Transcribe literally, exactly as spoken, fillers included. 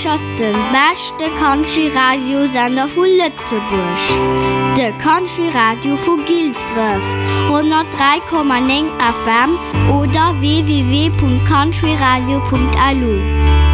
featuret den beste Country-Radio-Sender von Lützeburg. Der Country-Radio von Gilsdorf, hundertdrei Komma neun F M oder w w w punkt countryradio punkt l u.